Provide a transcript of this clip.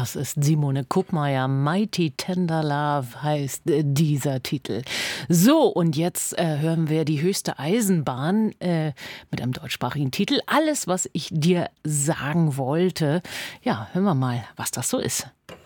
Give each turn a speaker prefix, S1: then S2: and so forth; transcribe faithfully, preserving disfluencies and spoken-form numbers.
S1: Das ist Simone Kuppmeier. Mighty Tender Love heißt äh, dieser Titel. So, und jetzt äh, hören wir die höchste Eisenbahn äh, mit einem deutschsprachigen Titel. Alles, was ich dir sagen wollte. Ja, hören wir mal, was das so ist.